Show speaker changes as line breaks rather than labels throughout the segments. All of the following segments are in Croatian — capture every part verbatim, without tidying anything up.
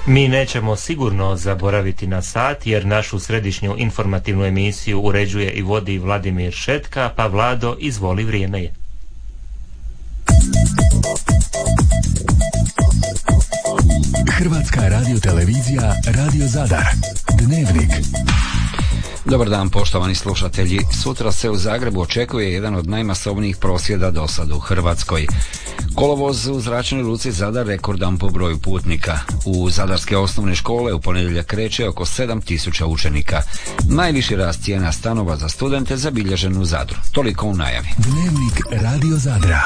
Mi nećemo sigurno zaboraviti na sat, jer našu središnju informativnu emisiju uređuje i vodi Vladimir Šetka, pa Vlado, izvoli, vrijeme je.
Hrvatska radiotelevizija, Radio Zadar, Dnevnik.
Dobar dan, poštovani slušatelji. Sutra se u Zagrebu očekuje jedan od najmasovnijih prosvjeda do sada u Hrvatskoj. Kolovoz u zračnoj luci Zadar rekordan po broju putnika. U zadarske osnovne škole u ponedjeljak kreće oko sedam tisuća učenika. Najviši rast cijena stanova za studente zabilježen u Zadru. Toliko u najavi.
Dnevnik Radio Zadra.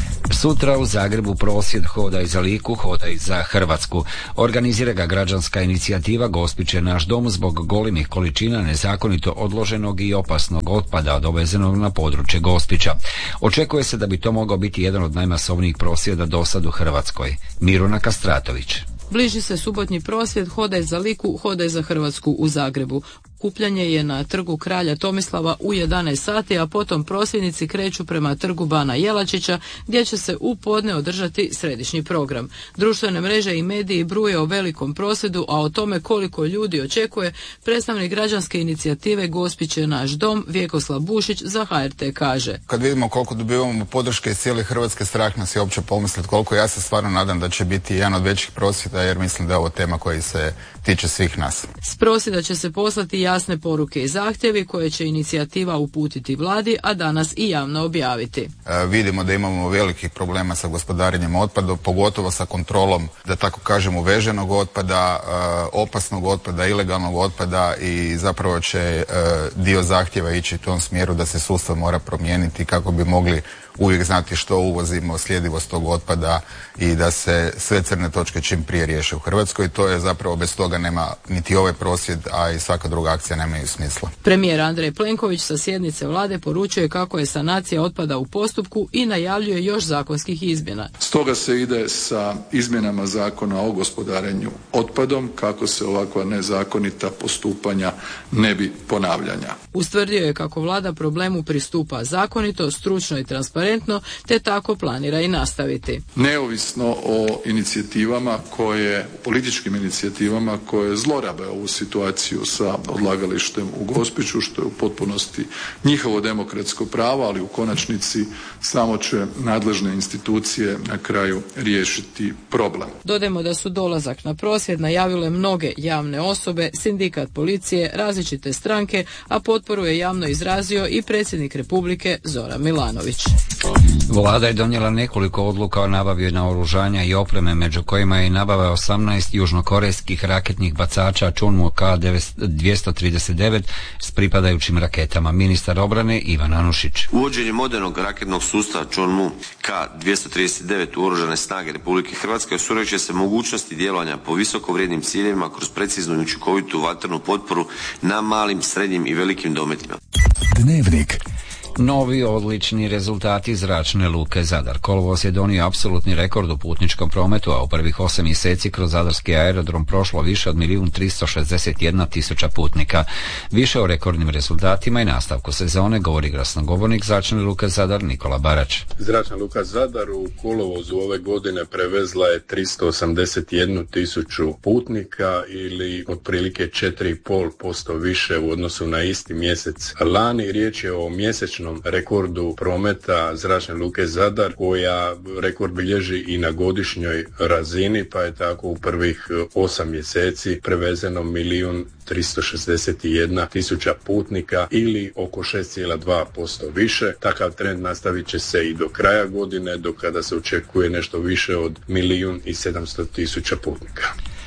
Sutra u Zagrebu prosvjed Hodaj za Liku, hodaj za Hrvatsku. Organizira ga građanska inicijativa Gospić je naš dom zbog golemih količina nezakonito odloženog i opasnog otpada dovezenog na područje Gospića. Očekuje se da bi to mogao biti jedan od najmasovnijih prosvjeda do sad u Hrvatskoj. Miruna Kastratović.
Bliži se subotnji prosvjed Hodaj za Liku, hodaj za Hrvatsku u Zagrebu. Okupljanje je na trgu Kralja Tomislava u jedanaest sati, a potom prosvjednici kreću prema trgu Bana Jelačića, gdje će se u podne održati središnji program. Društvene mreže i mediji bruje o velikom prosvjedu, a o tome koliko ljudi očekuje, predstavnik građanske inicijative Gospić je naš dom, Vjekoslav Bušić, za H R T kaže.
Kad vidimo koliko dobivamo podrške iz cijele Hrvatske, strah nas je uopće pomisliti koliko. Ja se stvarno nadam da će biti jedan od većih prosvjeda, jer mislim da je ovo tema koja se tiče svih nas.
S prosvjeda će se poslati jasne poruke i zahtjevi koje će inicijativa uputiti vladi, a danas i javno objaviti.
E, vidimo da imamo velikih problema sa gospodarenjem otpadom, pogotovo sa kontrolom, da tako kažem, uveženog otpada, e, opasnog otpada, ilegalnog otpada, i zapravo će e, dio zahtjeva ići u tom smjeru da se sustav mora promijeniti kako bi mogli uvijek znati što uvozimo, sljedivost tog otpada i da se sve crne točke čim prije riješe u Hrvatskoj. To je zapravo, bez toga nema niti ovaj prosvjed, a i svaka druga akcija nemaju smisla.
Premijer Andrej Plenković sa sjednice vlade poručuje kako je sanacija otpada u postupku i najavljuje još zakonskih izmjena.
Stoga se ide sa izmjenama zakona o gospodarenju otpadom kako se ovakva nezakonita postupanja ne bi ponavljanja.
Ustvrdio je kako vlada problemu pristupa zakonito, stručno i transparentno, te tako planira i nastaviti.
Neovisno o inicijativama koje, političkim inicijativama koje zlorabe ovu situaciju sa odlagalištem u Gospiću, što je u potpunosti njihovo demokratsko pravo, ali u konačnici samo će nadležne institucije na kraju riješiti problem.
Dodajmo da su dolazak na prosvjed najavile mnoge javne osobe, sindikat policije, različite stranke, a potporu je javno izrazio i predsjednik Republike Zoran Milanović.
Vlada je donijela nekoliko odluka o nabavi naoružanja i opreme, među kojima je nabava osamnaest južnokorejskih raketnih bacača Chunmoo K dvjesto trideset devet s pripadajućim raketama. Ministar obrane Ivan Anušić.
Uvođenje modernog raketnog sustava Chunmoo K dvjesto trideset devet u Oružane snage Republike Hrvatske osigurat će se mogućnosti djelovanja po visoko vrijednim ciljevima kroz preciznu i učinkovitu vatrenu potporu na malim, srednjim i velikim dometima.
Dnevnik.
Novi odlični rezultati zračne luke Zadar. Kolovoz je donio apsolutni rekord u putničkom prometu, a u prvih osam mjeseci kroz zadarski aerodrom prošlo više od milijun tristo šezdeset jedna tisuća putnika. Više o rekordnim rezultatima i nastavku sezone govori glasnogovornik zračne luke Zadar Nikola Barać.
Zračna luka Zadar u kolovozu ove godine prevezla je tristo osamdeset jednu tisuću putnika ili otprilike četiri i pol posto više u odnosu na isti mjesec lani. Riječ je o mjesečnom rekordu prometa zračne luke Zadar, koja rekord bilježi i na godišnjoj razini, pa je tako u prvih osam mjeseci prevezeno milijun tristo šezdeset jedna tisuća putnika ili oko šest zarez dva posto više. Takav trend nastavit će se i do kraja godine, do kada se očekuje nešto više od milijun i sedamsto tisuća putnika.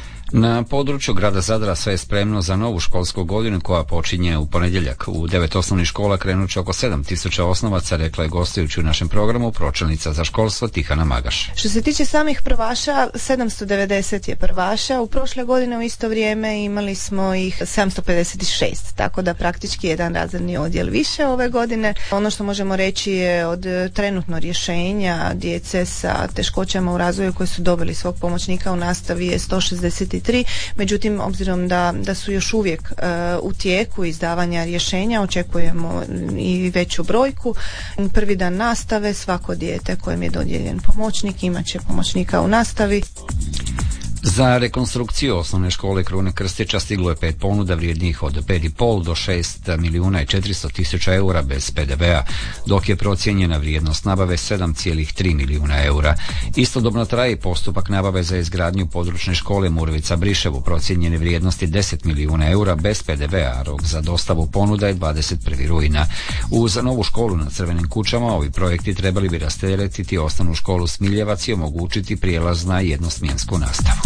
Na području grada Zadra sve je spremno za novu školsku godinu koja počinje u ponedjeljak. U devet osnovnih škola krenut će oko sedam tisuća osnovaca, rekla je gostujući u našem programu pročelnica za školstvo Tihana Magaš.
Što se tiče samih prvaša, sedamsto devedeset je prvaša. U prošle godine u isto vrijeme imali smo ih sedamsto pedeset šest, tako da praktički jedan razredni odjel više ove godine. Ono što možemo reći je od trenutno rješenja djece sa teškoćama u razvoju koji su dobili svog pomoćnika u nastavi je sto šezdeset tri, međutim obzirom da, da su još uvijek uh, u tijeku izdavanja rješenja, očekujemo i veću brojku. Prvi dan nastave, svako dijete kojem je dodijeljen pomoćnik imat će pomoćnika u nastavi.
Za rekonstrukciju osnovne škole Krune Krstića stiglo je pet ponuda vrijednih od pet i pol do šest milijuna i četiristo tisuća eura bez pe de vea, dok je procijenjena vrijednost nabave sedam zarez tri milijuna eura. Istodobno traje i postupak nabave za izgradnju područne škole Murvica Briševu, procijenjene vrijednosti deset milijuna eura bez pe de vea, rok za dostavu ponuda je dvadeset prvog rujna. Uz novu školu na Crvenim kućama ovi projekti trebali bi rasteretiti osnovnu školu Smiljevac i omogućiti prijelaz na jednosmjensku nastavu.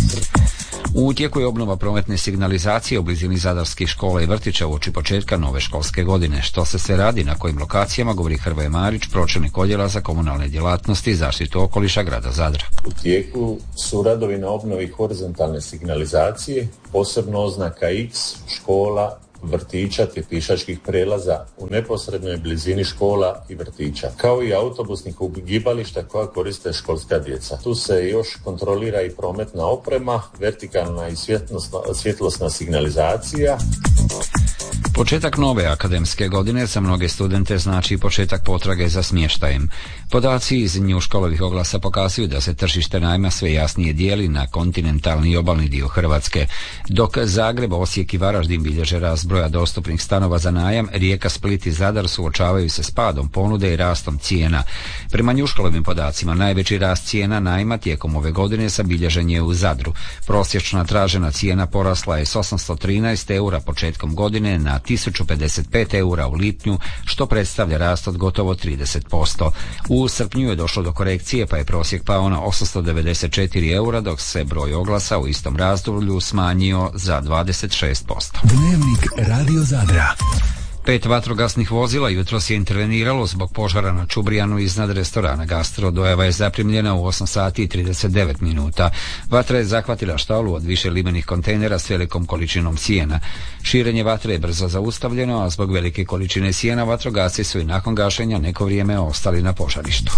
U tijeku je obnova prometne signalizacije u blizini zadarskih škola i vrtića uoči početka nove školske godine. Što se sve radi, na kojim lokacijama, govori Hrvoje Marić, pročelnik odjela za komunalne djelatnosti i zaštitu okoliša grada Zadra.
U tijeku su radovi na obnovi horizontalne signalizacije, posebno oznaka X, škola, vrtića te pješačkih prelaza u neposrednoj blizini škola i vrtića, kao i autobusnih ugibališta koja koriste školska djeca. Tu se još kontrolira i prometna oprema, vertikalna i svjetlosna, svjetlosna signalizacija.
Početak nove akademske godine za mnoge studente znači početak potrage za smještajem. Podaci iz Njuškolovih oglasa pokazuju da se tržište najma sve jasnije dijeli na kontinentalni i obalni dio Hrvatske. Dok Zagreb, Osijek i Varaždin bilježe rast broja dostupnih stanova za najam, Rijeka, Split i Zadar suočavaju se s padom ponude i rastom cijena. Prema Njuškolovim podacima, najveći rast cijena najma tijekom ove godine zabilježen je u Zadru. Prosječna tražena cijena porasla je s osamsto trinaest eura početkom godine na tisuću pedeset pet eura u lipnju, što predstavlja rast od gotovo trideset posto. U srpnju je došlo do korekcije, pa je prosjek pao na osamsto devedeset četiri eura, dok se broj oglasa u istom razdoblju smanjio za dvadeset šest posto.
Dnevnik Radio Zadra.
Pet vatrogasnih vozila jutros je interveniralo zbog požara na Čubrijanu iznad restorana Gastro. Dojava je zaprimljena u osam sati i trideset devet minuta. Vatra je zahvatila štalu od više limenih kontejnera s velikom količinom sjena. Širenje vatre je brzo zaustavljeno, a zbog velike količine sjena vatrogasci su i nakon gašenja neko vrijeme ostali na požarištu.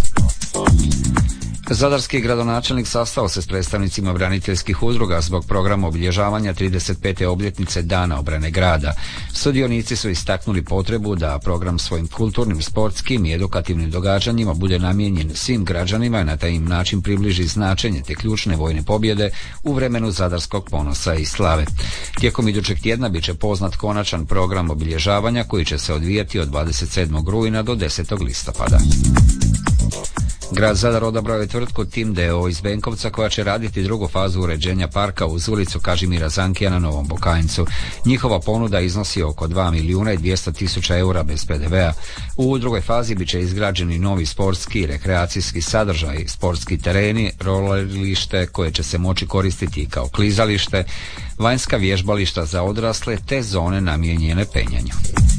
Zadarski gradonačelnik sastao se s predstavnicima braniteljskih udruga zbog programa obilježavanja trideset pete obljetnice Dana obrane grada. Sudionici su istaknuli potrebu da program svojim kulturnim, sportskim i edukativnim događanjima bude namijenjen svim građanima i na taj im način približi značenje te ključne vojne pobjede u vremenu zadarskog ponosa i slave. Tijekom idućeg tjedna bit će poznat konačan program obilježavanja koji će se odvijati od dvadeset sedmog rujna do desetog listopada. Grad Zadar odabrao je tvrtku Tim d o o iz Benkovca koja će raditi drugu fazu uređenja parka uz ulicu Kažimira Zankija na Novom Bokajncu. Njihova ponuda iznosi oko dva milijuna i dvjesto tisuća eura bez pe de vea. U drugoj fazi bit će izgrađeni novi sportski i rekreacijski sadržaj, sportski tereni, rolerište koje će se moći koristiti kao klizalište, vanjska vježbališta za odrasle te zone namijenjene penjanju.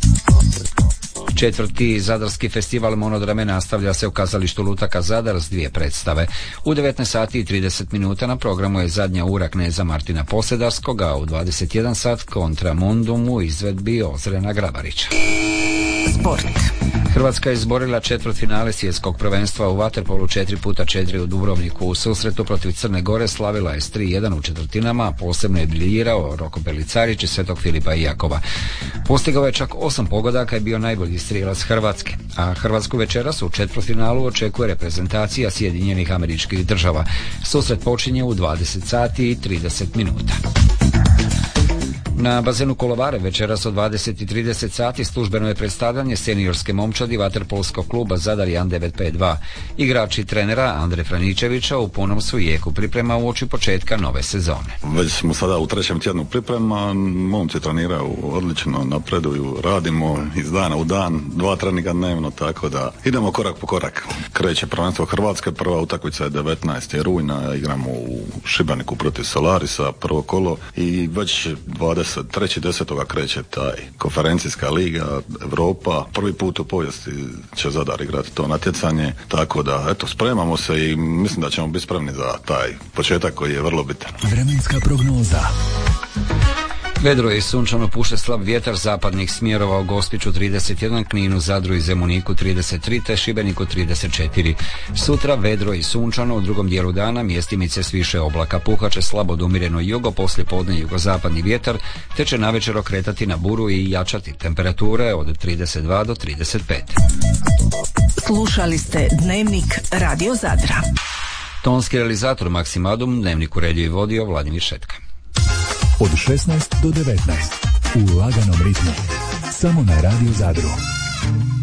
Četvrti Zadarski festival monodrame nastavlja se u kazalištu Lutaka Zadar s dvije predstave. U devetnaest sati i trideset minuta na programu je zadnja ura kneza Martina Posedarskog, a u dvadeset jedan sat Kontra Mundum u izvedbi Ozrena Grabarića.
Sport.
Hrvatska je izborila četvrtfinale svjetskog prvenstva u vaterpolu četiri puta četiri u Dubrovniku. U susretu protiv Crne Gore slavila je s tri jedan u četvrtinama, a posebno je briljirao Roko Belicarić i Svetog Filipa i Jakova. Postigao je čak osam pogodaka i bio najbolji strijelac Hrvatske, a Hrvatsku večeras u četvrtfinalu očekuje reprezentacija Sjedinjenih Američkih Država. Susret počinje u dvadeset sati i trideset minuta. Na bazenu Kolovare večeras od dvadeset i trideset sati službeno je predstavljanje seniorske momčadi vaterpolskog kluba Zadar jedan devet pet dva. Igrači trenera Andre Franičevića u punom su jeku priprema uoči početka nove sezone.
Već smo sada u trećem tjednu priprema, momci treniraju odlično, napreduju, radimo iz dana u dan, dva treninga dnevno, tako da idemo korak po korak. Kreće prvenstvo Hrvatske, prva utakmica je devetnaestog rujna, igramo u Šibeniku protiv Solarisa, prvo kolo i već dvadeset trećeg desetog kreće taj konferencijska liga Europa. Prvi put u povijesti će Zadar igrati to natjecanje, tako da eto, spremamo se i mislim da ćemo biti spremni za taj početak koji je vrlo bitan.
Vremenska prognoza.
Vedro i sunčano, puše slab vjetar zapadnih smjerova u Gospiću trideset jedan, Kninu, Zadru i Zemuniku trideset tri te Šibeniku trideset četiri. Sutra vedro i sunčano, u drugom dijelu dana mjestimice s više oblaka, puhaće slabo do umireno jugo, poslije podne jugozapadni vjetar, te će navečer okretati na buru i jačati, temperature od trideset dva do trideset pet.
Slušali ste Dnevnik Radio Zadra.
Tonski realizator Maksimadum, Dnevnik uredio i vodio Vladimir Šetka.
Od šesnaest do devetnaest u laganom ritmu. Samo na Radio Zadru.